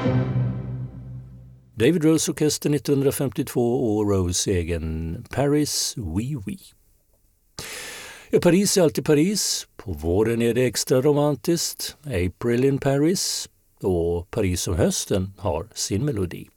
David Rose Orkester 1952 och Rose egen Paris, oui oui. Ja, Paris är alltid Paris. På våren är det extra romantiskt. April in Paris. Och Paris om hösten har sin melodi.